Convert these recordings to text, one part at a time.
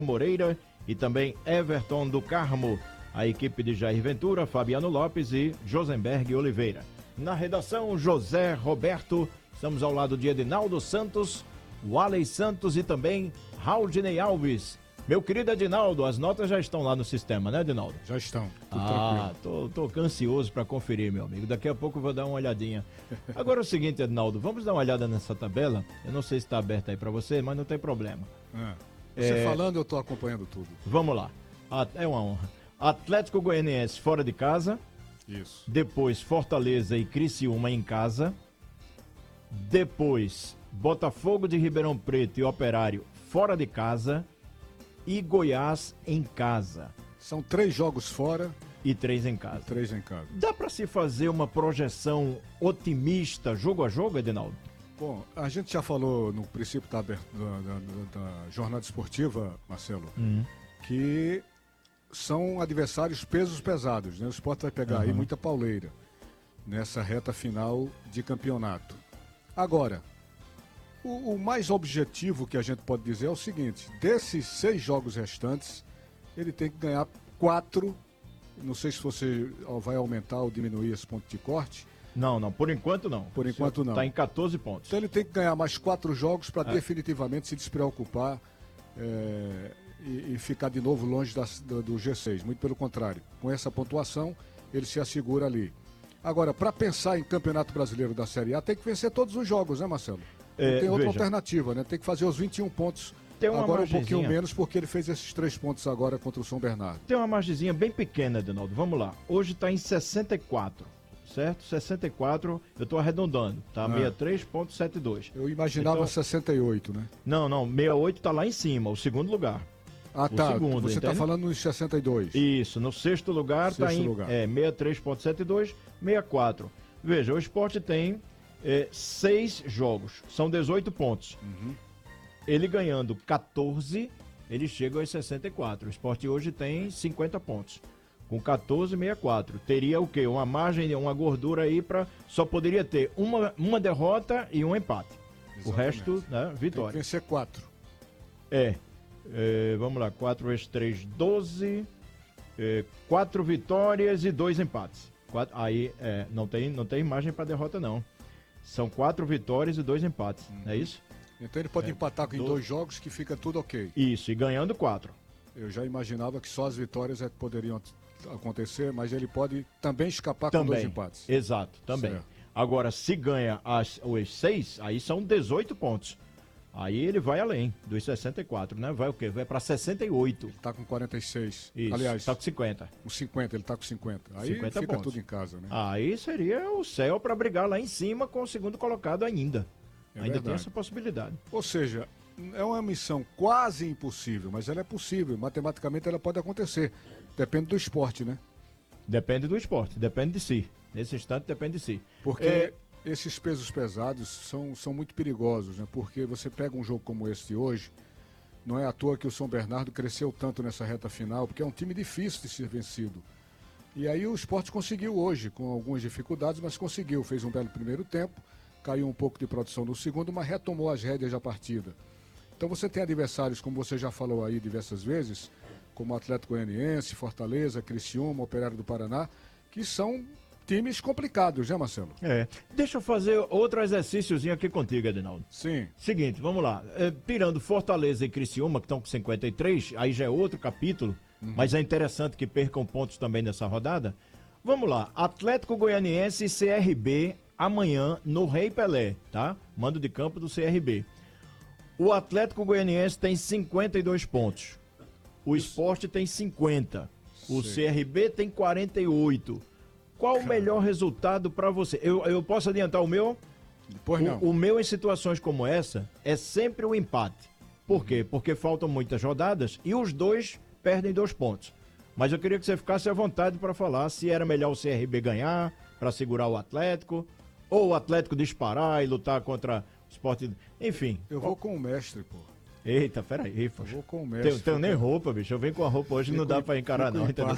Moreira e também Everton do Carmo. A equipe de Jair Ventura, Fabiano Lopes e Josenberg Oliveira. Na redação, José Roberto. Estamos ao lado de Edinaldo Santos, Walley Santos e também Raudinei Alves. Meu querido Edinaldo, as notas já estão lá no sistema, né, Edinaldo? Já estão. Tô ansioso para conferir, meu amigo. Daqui a pouco eu vou dar uma olhadinha. Agora é o seguinte, Edinaldo, vamos dar uma olhada nessa tabela. Eu não sei se está aberta aí para você, mas não tem problema. Você falando, eu tô acompanhando tudo. Vamos lá. É uma honra. Atlético Goianiense fora de casa. Isso. Depois Fortaleza e Criciúma em casa. Depois Botafogo de Ribeirão Preto e Operário fora de casa. E Goiás em casa. São 3 jogos fora e 3 em casa. 3 em casa. Dá para se fazer uma projeção otimista jogo a jogo, Edinaldo? Bom, a gente já falou no princípio da jornada esportiva, Marcelo, que são adversários pesos pesados, né? O Sport vai pegar aí muita pauleira nessa reta final de campeonato. Agora, o mais objetivo que a gente pode dizer é o seguinte: desses 6 jogos restantes, ele tem que ganhar 4. Não sei se você vai aumentar ou diminuir esse ponto de corte. Não, por enquanto não. Por enquanto não. Está em 14 pontos. Então ele tem que ganhar mais 4 jogos para definitivamente se despreocupar e ficar de novo longe do G6. Muito pelo contrário. Com essa pontuação, ele se assegura ali. Agora, para pensar em Campeonato Brasileiro da Série A, tem que vencer todos os jogos, né, Marcelo? Não tem outra alternativa, né? Tem que fazer os 21 pontos. Agora um pouquinho menos, porque ele fez esses 3 pontos agora contra o São Bernardo. Tem uma margenzinha bem pequena, Edinaldo. Vamos lá. Hoje está em 64. Certo? 64, eu estou arredondando, tá? 63,72. Eu imaginava então, 68, né? Não, 68 está lá em cima, o segundo lugar. Segundo, você está falando nos 62. Isso, no sexto lugar está em 63,72, 64. Veja, o Sport tem 6 jogos, são 18 pontos. Ele ganhando 14, ele chega aos 64. O Sport hoje tem 50 pontos. Com 14,64. Teria o quê? Uma margem, uma gordura aí para só poderia ter uma derrota e um empate. Exatamente. O resto, né, vitória. Tem que vencer 4. Vamos lá, 4 vezes 3, 12. 4 vitórias e 2 empates. Aí não tem margem para derrota, não. São 4 vitórias e 2 empates, não é isso? Então ele pode empatar em 2 jogos que fica tudo ok. Isso, e ganhando 4. Eu já imaginava que só as vitórias poderiam acontecer, mas ele pode também escapar com 2 empates. Exato, também. Certo. Agora, se ganha os 6, aí são 18 pontos. Aí ele vai além dos 64, né? Vai o quê? Vai para 68. Ele tá com 46. Isso, aliás, tá com 50. Com 50, ele tá com 50. Aí 50 fica pontos. Tudo em casa, né? Aí seria o céu para brigar lá em cima com o segundo colocado ainda. Ainda verdade. Tem essa possibilidade. Ou seja, é uma missão quase impossível, mas ela é possível. Matematicamente ela pode acontecer. Depende do esporte, né? Depende do esporte, depende de si. Nesse instante depende de si. Porque esses pesos pesados são muito perigosos, né? Porque você pega um jogo como esse de hoje, não é à toa que o São Bernardo cresceu tanto nessa reta final, porque é um time difícil de ser vencido. E aí o Sport conseguiu hoje, com algumas dificuldades, mas conseguiu. Fez um belo primeiro tempo, caiu um pouco de produção no segundo, mas retomou as rédeas da partida. Então você tem adversários, como você já falou aí diversas vezes, como Atlético Goianiense, Fortaleza, Criciúma, Operário do Paraná, que são times complicados, né, Marcelo? Deixa eu fazer outro exercíciozinho aqui contigo, Edinaldo. Sim. Seguinte, vamos lá. Tirando Fortaleza e Criciúma, que estão com 53, aí já é outro capítulo, mas é interessante que percam pontos também nessa rodada. Vamos lá. Atlético Goianiense e CRB amanhã no Rei Pelé, tá? Mando de campo do CRB. O Atlético Goianiense tem 52 pontos. O Sport tem 50. O CRB tem 48. Qual o melhor resultado para você? Eu posso adiantar o meu? Pois não. O meu em situações como essa é sempre o empate. Por quê? Porque faltam muitas rodadas e os dois perdem 2 pontos. Mas eu queria que você ficasse à vontade para falar se era melhor o CRB ganhar para segurar o Atlético ou o Atlético disparar e lutar contra o Sport. Enfim. Eu vou com o mestre, pô. Eita, peraí, pô. Eu vou com o mestre. Tenho nem roupa, bicho. Eu venho com a roupa hoje, não dá para encarar não, entendeu?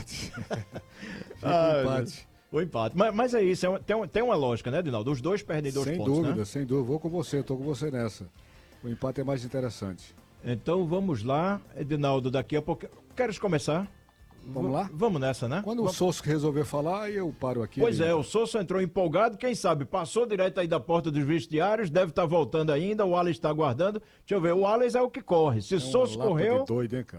Empate. O empate. Mas é isso, tem uma lógica, né, Edinaldo? Os dois perdem 2 pontos, Sem dúvida, sem dúvida. Vou com você, tô com você nessa. O empate é mais interessante. Então vamos lá, Edinaldo, daqui a pouco. Queres começar? Vamos lá? Vamos nessa, né? Quando o Sousa resolver falar, eu paro aqui. Pois é, o Sousa entrou empolgado, quem sabe, passou direto aí da porta dos vestiários, deve estar voltando ainda, o Wallace está aguardando. Deixa eu ver, o Wallace é o que corre. Se Sousa correu, doido, hein, cara?